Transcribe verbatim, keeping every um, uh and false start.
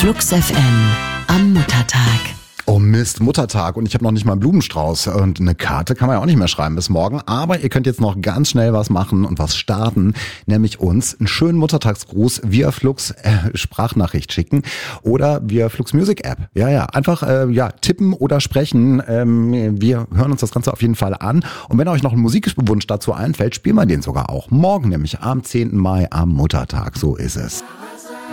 Flux F M am Muttertag. Oh Mist, Muttertag und ich habe noch nicht mal einen Blumenstrauß und eine Karte kann man ja auch nicht mehr schreiben bis morgen, aber ihr könnt jetzt noch ganz schnell was machen und was starten, nämlich uns einen schönen Muttertagsgruß via Flux äh, Sprachnachricht schicken oder via Flux Music App. Ja, ja, einfach äh, ja tippen oder sprechen. Ähm, wir hören uns das Ganze auf jeden Fall an und wenn euch noch ein Musikwunsch dazu einfällt, spielen wir den sogar auch morgen, nämlich am zehnten Mai am Muttertag. So ist es.